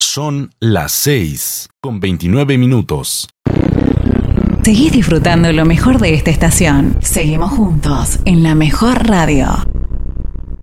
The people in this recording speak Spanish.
Son las 6:29. Seguís disfrutando lo mejor de esta estación. Seguimos juntos en la mejor radio.